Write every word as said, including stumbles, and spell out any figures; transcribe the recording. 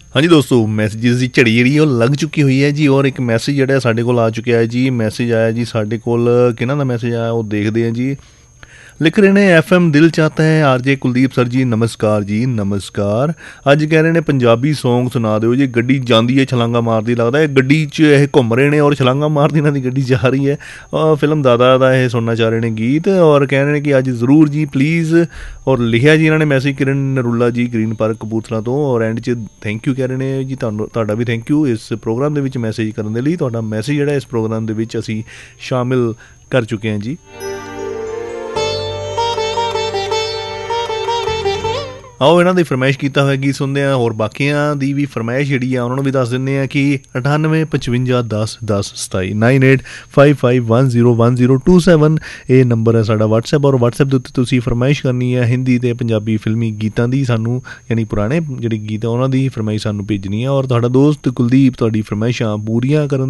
हाँ जी दोस्तों, मैसेजेस की झड़ी जी लग चुकी हुई है जी। और एक मैसेज जोड़ा साढ़े को आ चुका है जी। मैसेज आया जी साढ़े को, किन्हों का मैसेज आया वो देखते हैं जी। लिख रहे ने एफ एम दिल चाहता है आर जे कुलदीप सर जी नमस्कार जी नमस्कार। अज कह रहे ने पंजाबी सॉन्ग सुना दो जी। गड्डी जाती है छलांगा मारती, लगता है गड्डी च यह घूम रहे हैं और छलांगा मारती इन्हों की गड्डी जा रही है। और फिल्म दादा का यह सुनना चाह रहे हैं गीत और कह रहे हैं कि अज ज़रूर जी प्लीज़। और लिखा जी इन्होंने मैसेज किरण नरूला जी ग्रीन पार्क कपूरथला तो। और एंड च थैंक यू कह रहे हैं जी, तुहाडा भी थैंक यू इस प्रोग्राम के मैसेज करने के लिए। तुहाडा मैसेज जोड़ा इस प्रोग्राम के असी शामिल कर चुके हैं जी। आओ इन्हों की फरमाइश किया हुआ गीत सुनते हैं और बाकियां की भी फरमाइश जी उन्होंने भी दस दें कि अठानवे पचवंजा दस दस सताई nine eight five five one zero one zero two seven ये नंबर है साडा व्हाट्सएप। और व्हाट्सएप के उत्ते तुसीं फरमाइश करनी है हिंदी ते पंजाबी फिल्मी गीतों की, सानू यानी पुराने जिहड़े गीत उन्होंने फरमाइश सानू भेजनी है। और तुहाडा दोस्त कुलदीप तुहाडी फरमाइशां पूरियां करन